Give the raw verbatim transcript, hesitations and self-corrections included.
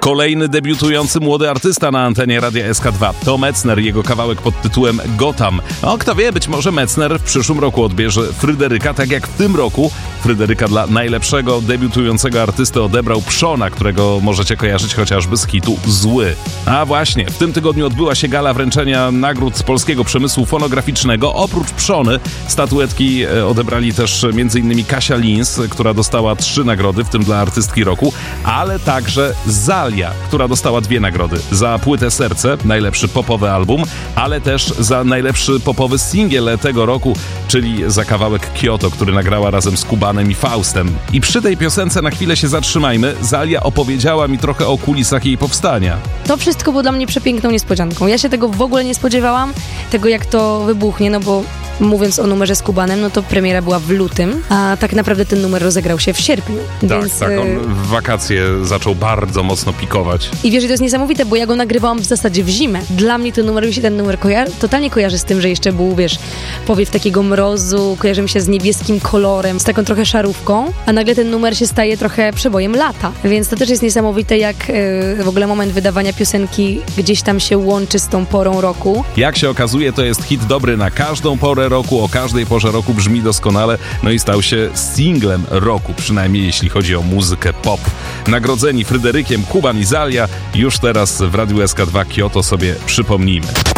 Kolejny debiutujący młody artysta na antenie Radia S K dwa to Metzner, jego kawałek pod tytułem Gotham. No kto wie, być może Metzner w przyszłym roku odbierze Fryderyka, tak jak w tym roku Fryderyka dla najlepszego debiutującego artysty odebrał Przona, którego możecie kojarzyć chociażby z hitu Zły. A właśnie, w tym tygodniu odbyła się gala wręczenia nagród z polskiego przemysłu fonograficznego. Oprócz Przony statuetki odebrali też m.in. Kasia Lins, która dostała trzy nagrody, w tym dla artystki roku, ale także Zalia, która dostała dwie nagrody. Za płytę Serce, najlepszy popowy album, ale też za najlepszy popowy singiel tego roku, czyli za kawałek Kyoto, który nagrała razem z Kubanem i Faustem. I przy tej piosence na chwilę się zatrzymajmy. Zalia opowiedziała mi trochę o kulisach jej powstania. To wszystko było dla mnie przepiękną niespodzianką. Ja się tego w ogóle nie spodziewałam, tego jak to wybuchnie, no bo mówiąc o numerze z Kubanem, no to premiera była w lutym, a tak naprawdę ten numer rozegrał się w sierpniu. Tak, więc, tak, on w wakacje zaczął bardzo mocno pikować. I wiesz, to jest niesamowite, bo ja go nagrywałam w zasadzie w zimę. Dla mnie ten numer, mi się ten numer kojar- totalnie kojarzy z tym, że jeszcze był, wiesz, powiew takiego mrozu, kojarzy mi się z niebieskim kolorem, z taką trochę szarówką, a nagle ten numer się staje trochę przebojem lata. Więc to też jest niesamowite, jak yy, w ogóle moment wydawania piosenki gdzieś tam się łączy z tą porą roku. Jak się okazuje, to jest hit dobry na każdą porę roku, o każdej porze roku brzmi doskonale, no i stał się singlem roku, przynajmniej jeśli chodzi o muzykę pop. Nagrodzeni Fryderykiem Kuban i Zalia już teraz w Radiu S K dwa Kyoto sobie przypomnijmy.